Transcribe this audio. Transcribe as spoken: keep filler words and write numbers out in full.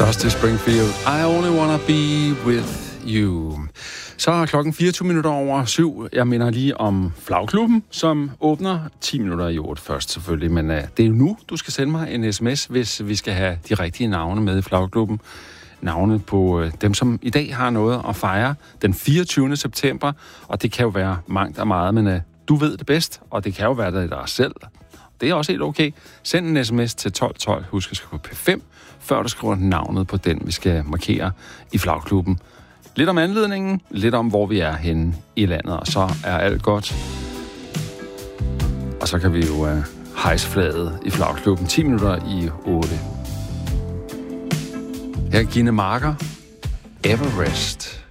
Dusty Springfield, I only wanna be with you. Så er klokken fireogtyve minutter over syv. Jeg minder lige om Flagklubben, som åbner ti minutter i otte først selvfølgelig. Men uh, det er jo nu, du skal sende mig en sms, hvis vi skal have de rigtige navne med i Flagklubben. Navne på uh, dem, som i dag har noget at fejre den fireogtyvende september. Og det kan jo være mangt og meget, men uh, du ved det bedst, og det kan jo være det dig selv. Det er også helt okay. Send en sms til tolv tolv. Husk at skrive P fem, før du skriver navnet på den, vi skal markere i Flagklubben. Lidt om anledningen, lidt om, hvor vi er henne i landet, og så er alt godt. Og så kan vi jo uh, hejse flaget i Flagklubben ti minutter i otte. Her er Gine Marker, Everest.